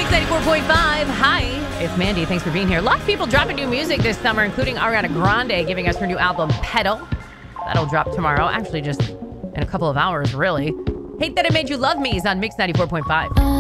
Mix 94.5. Hi, it's Mandy. Thanks for being here. A lot of people dropping new music this summer, including Ariana Grande giving us her new album, Pedal. That'll drop tomorrow. Actually, just in a couple of hours, really. Hate That It Made You Love Me is on Mix 94.5.